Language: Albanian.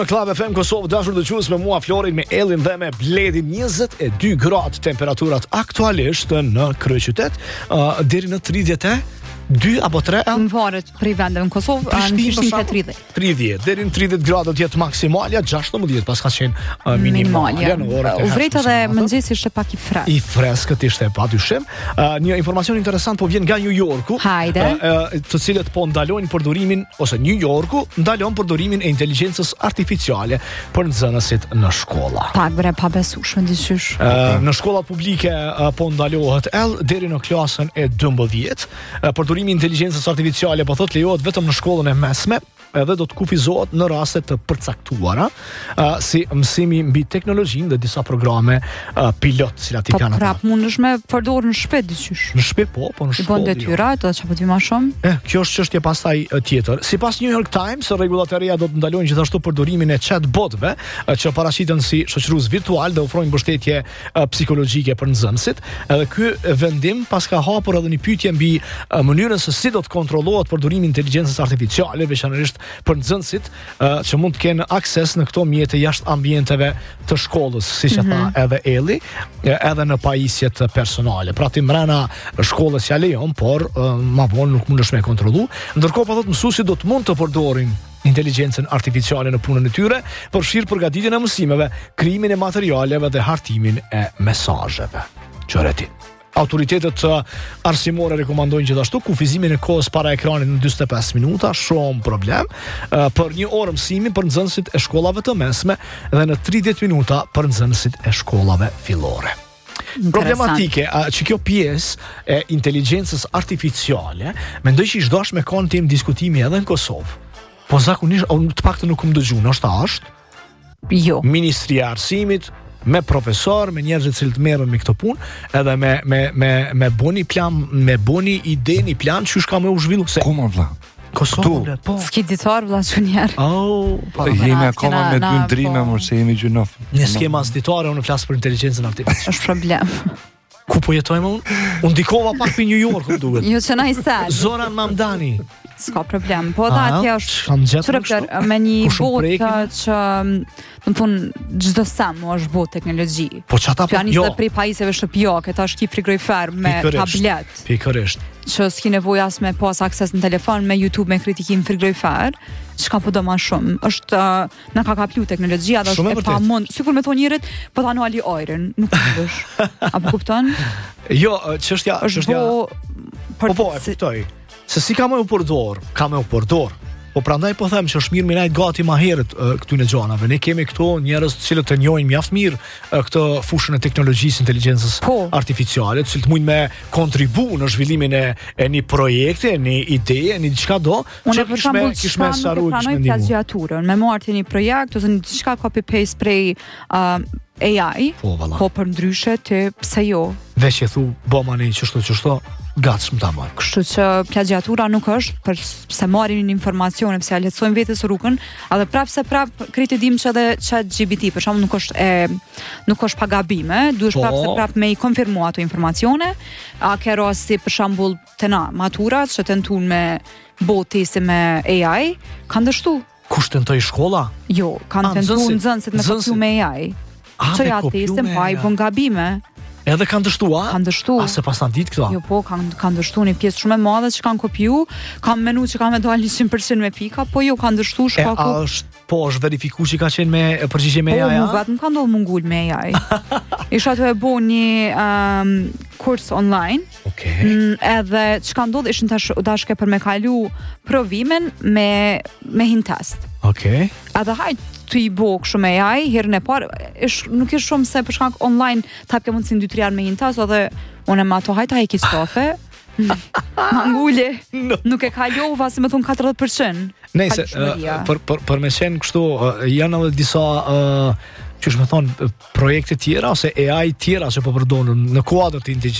Club FM Kosovë, dashur dëgjues, me mua Florin, me Ellin dhe me Bledin. 22 gradë temperaturat aktualisht në kryeqytet, deri në 32 apo 3 Më varet prej vendeve në Kosovë, në Prishtinë ka 30. 30, deri në 30 gradë do të jetë maksimalja, 16 pas ka qenë minimalja në orët e Vreta dhe mëngjesi ishte pak i freskët. I freskët ishte padyshim. Një informacion interesant po vjen nga New Yorku, të cilët po ndalojnë përdorimin, ose New Yorku ndalon përdorimin e inteligjencës artificiale për nxënësit në shkolla. Pak bre pa besueshme dyqysh. Në shkollat publike po ndalohet deri në klasën e 12. Përdorimi i inteligjencës artificiale po thotë lejohet vetëm në shkollën e mesme, edhe do të kufizohet në raste të përcaktuara, si mësimi mbi teknologjinë dhe disa programe pilot, cilat i kanë ata. Po prap mundesh me përdorur në shtëpi dyqysh. Në shtëpi po në shkollë. I bën detyra, do të çapo ti më shumë. Kjo është çështje pastaj tjetër. Sipas New York Times, rregullatoria do të ndalojnë gjithashtu përdorimin e chatbotëve, që paraqiten si shoqërues virtual dhe ofrojnë mbështetje psikologjike për nxënësit. Edhe ky vendim pas ka hapur edhe një pyetje mbi mënyrën se si do të kontrollohet përdorimi i inteligjencës artificiale, veçanërisht për nxënësit që mund të kenë akses në këto mjete jashtë ambienteve të shkollës, siç e tha edhe Elli, edhe në pajisjet personale. Pra ti mbrana shkollës ja lejon, por ma vonë nuk mundesh me kontrollu. Ndërkohë po thotë mësuesit do të mund të përdorin inteligjencën artificiale në punën e tyre, përfshirë përgatitjen e mësimeve, krijimin e materialeve dhe hartimin e mesazheve. Qëreti. Autoritetet arsimore rekomandojnë gjithashtu kufizimin e kohës para ekranit në 45 minuta, shumë problem, për një orë mësimi për nxënësit e shkollave të mesme dhe në 30 minuta për nxënësit e shkollave fillore. Problematike që kjo pjesë e inteligjencës artificiale, mendoj që i çdosh me kon tim diskutimi edhe në Kosovë. Po zakonisht, të paktën nuk më dëgjuan, është? Jo. Ministria e Arsimit, me profesor, me njerëz që cilët merren me këtë punë, edhe me boni plan, me boni ide, një plan që shka me u zhvillu. Ku më vlla? Kosovë, po. S'ki ditar vlla çunjer. Jemi akoma me dy ndrina, mos se jemi gjinof. Në skema ditore unë flas për inteligjencën artificiale. Është problem. Ku po jetojmë unë? Unë ndikova pak për New York, më duket. Jo që na i sel. Zona Mamdani. S'ka problem. Po dha atje është me një botë që do të thonë çdo sem është botë teknologji. Po çata po jo. Janë prej pajisjeve shtëpiake, tash ki frigorifer me tablet. Pikërisht. Që s'ki nevojë as me pas akses në telefon, me YouTube, me kritikim frigorifer. Çka po do më shumë. Është na ka kaplu teknologjia dhe është e pamund. Sikur me thonë njerëzit, po tani ali ajrin, nuk mundesh. Apo kupton? Jo, çështja Po, e kuptoj. Se si ka me u përdor, Po prandaj po them që është mirë me najt gati ma herët këtyne gjanave. Ne kemi këto njerëz të cilët të njohin mjaft mirë këtë fushën e teknologjisë, inteligjencës artificiale, të cilët mund me kontribu në zhvillimin e një projekte, një ideje, një diçka do, që kish me saru i kishme ndimu. Me marrë një projekt, ose një diçka copy-paste prej AI, po për ndryshe të pse jo. Veç e thu, bëma një qështo, gatshëm ta marr. Kështu që plagiatura nuk është për se marrin informacione, pse ja lehtësojmë vetes rrugën, edhe prap krejt e dim që edhe ChatGPT për shembull nuk është pa gabime, duhesh prap me i konfirmu ato informacione. A ke rasti për shembull te na maturat që tentuan me botesi me AI, kanë dështu. Kush tentoi shkolla? Jo, kanë tentuar nxënësit me kopju me AI. Që ja testin pa i bën gabime. Edhe kanë dështu, a? Kanë dështu. A se pas në ditë këto? Jo, po, kanë dështu një pjesë shumë e madhe që kanë kopju, kanë menu që kanë me dalë 100% me pika, po jo, kanë dështu shkaku. është verifiku që ka qenë me përgjigje me AI, a? Po, vetëm kanë dollë mungull me AI. Isha të e bo një kurs online, edhe që kanë dollë ishin dashke për me kalu provimin me hin test. Edhe hajtë të i bo kështu me AI, herën e parë, nuk ishtë shumë se për shkak online tap ke mundësin 2-3 janë me hintas, edhe unë e ma to hajta heki stofe, mangulli, nuk e kalova si me thunë 40%. Nejse, për me qenë kështu, janë edhe disa, që është me thonë, projekte tjera, ose AI tjera që po përdonën në kuadrë të